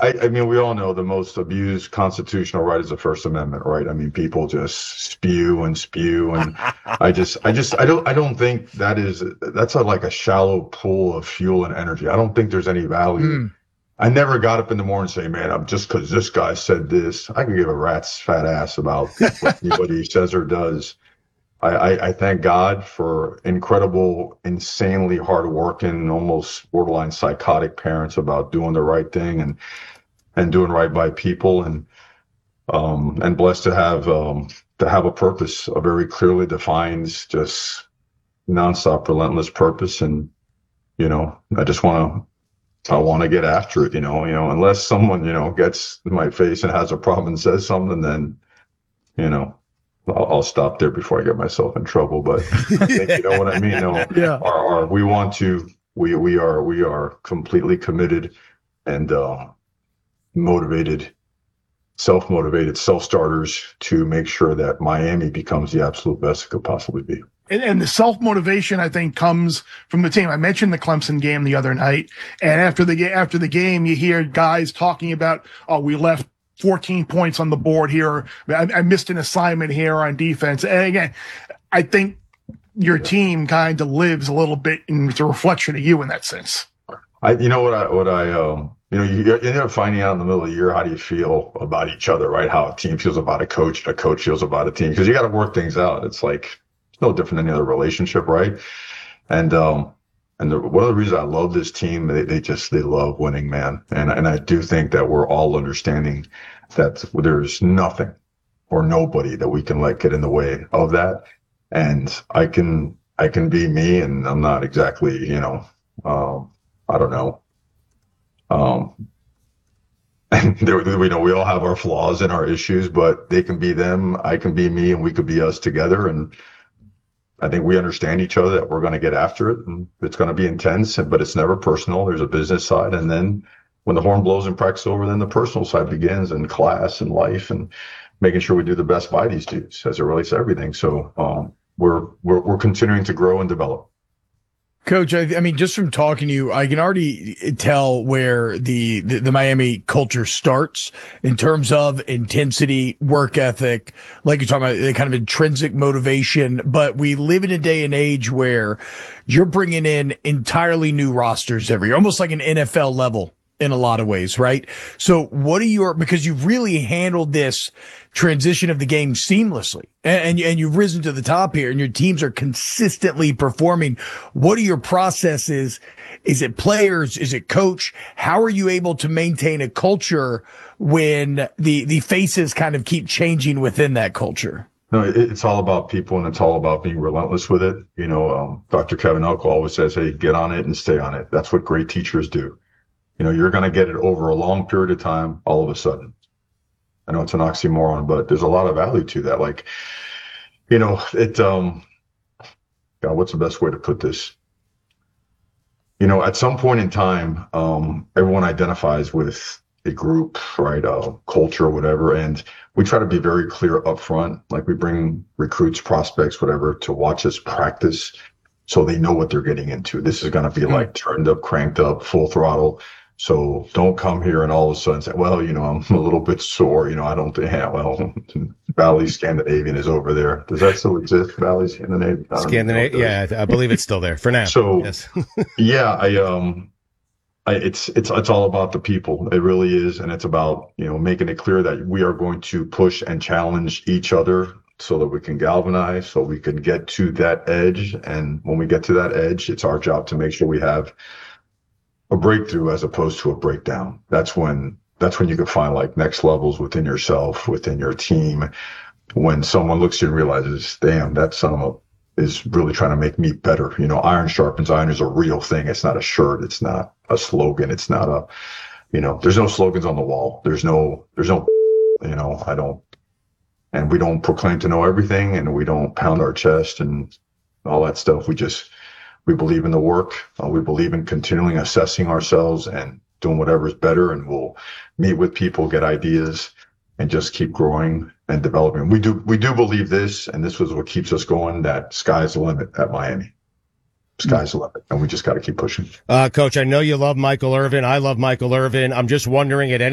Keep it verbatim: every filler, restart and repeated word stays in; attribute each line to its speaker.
Speaker 1: I, I mean, we all know the most abused constitutional right is the First Amendment, right? I mean, people just spew and spew, and I just, I just, I don't, I don't think that is that's a, like a shallow pool of fuel and energy. I don't think there's any value.
Speaker 2: Mm.
Speaker 1: I never got up in the morning and say, man, I'm just because this guy said this. I can give a rat's fat ass about what anybody says or does. I, I, I thank God for incredible, insanely hardworking, almost borderline psychotic parents about doing the right thing and and doing right by people, and um and blessed to have um to have a purpose, a very clearly defined, just nonstop, relentless purpose. And you know, I just want to I want to get after it. You know, you know, unless someone you know gets in my face and has a problem and says something, then you know. I'll, I'll stop there before I get myself in trouble. But I think you know what I mean. You know,
Speaker 2: Yeah.
Speaker 1: our, our, we want to. We we are we are completely committed and uh, motivated, self-motivated, self-starters to make sure that Miami becomes the absolute best it could possibly be.
Speaker 2: And, and the self-motivation, I think, comes from the team. I mentioned the Clemson game the other night, and after the, ga- after the game, you hear guys talking about, oh, we left fourteen points on the board here. I, I missed an assignment here on defense. And again, I think your team kind of lives a little bit, and it's a reflection of you in that sense.
Speaker 1: I, you know what I, what I, um, you know, you, you end up finding out in the middle of the year, how do you feel about each other, right? How a team feels about a coach, a coach feels about a team, because you got to work things out. It's like, it's no different than any other relationship, right? And, um, and the, one of the reasons I love this team, they, they just, they love winning, man. And, and I do think that we're all understanding that there's nothing or nobody that we can let get in the way of that. And I can, I can be me, and I'm not exactly, you know, um, I don't know. Um, and there, we know we all have our flaws and our issues, but they can be them. I can be me, and we could be us together. And I think we understand each other, that we're going to get after it, and it's going to be intense, but it's never personal. There's a business side. And then when the horn blows and practice over, then the personal side begins, and class and life, and making sure we do the best by these dudes as it relates to everything. So um, we're, we're, we're continuing to grow and develop.
Speaker 3: Coach, I, I mean, just from talking to you, I can already tell where the, the, the Miami culture starts in terms of intensity, work ethic, like you're talking about, the kind of intrinsic motivation. But we live in a day and age where you're bringing in entirely new rosters every year, almost like an N F L level in a lot of ways, right? So what are your, because you've really handled this transition of the game seamlessly, and, and, and you've risen to the top here, and your teams are consistently performing. What are your processes? Is it players? Is it coach? How are you able to maintain a culture when the, the faces kind of keep changing within that culture?
Speaker 1: No, it, it's all about people, and it's all about being relentless with it. You know, um, Doctor Kevin Elko always says, hey, get on it and stay on it. That's what great teachers do. You know, you're going to get it over a long period of time, all of a sudden. I know it's an oxymoron, but there's a lot of value to that. Like, you know, it, um, God, what's the best way to put this? You know, at some point in time, um, everyone identifies with a group, right? Uh, culture, whatever. And we try to be very clear up front. Like, we bring recruits, prospects, whatever, to watch us practice, so they know what they're getting into. This is going to be like turned up, cranked up, full throttle. So don't come here and all of a sudden say, well, you know, I'm a little bit sore. You know, I don't think, yeah, well, Valley Scandinavian is over there. Does that still exist? Valley Scandinavian?
Speaker 4: Scandinavian. Yeah, I believe it's still there for now.
Speaker 1: So,
Speaker 4: yes.
Speaker 1: yeah, I, um, I, it's, it's, it's all about the people. It really is. And it's about, you know, making it clear that we are going to push and challenge each other so that we can galvanize, so we can get to that edge. And when we get to that edge, it's our job to make sure we have a breakthrough as opposed to a breakdown. That's when, that's when you can find like next levels within yourself, within your team. When someone looks at you and realizes, damn, that son of a is really trying to make me better. You know, iron sharpens iron is a real thing. It's not a shirt. It's not a slogan. It's not a, you know, there's no slogans on the wall. There's no, there's no, you know, I don't, and we don't proclaim to know everything, and we don't pound our chest and all that stuff. We just, we believe in the work. Uh, we believe in continually assessing ourselves and doing whatever is better. And we'll meet with people, get ideas, and just keep growing and developing. We do, we do believe this, and this was what keeps us going, that sky's the limit at Miami. Sky's the limit, and we just got to keep pushing.
Speaker 4: Uh, Coach, I know you love Michael Irvin. I love Michael Irvin. I'm just wondering, at any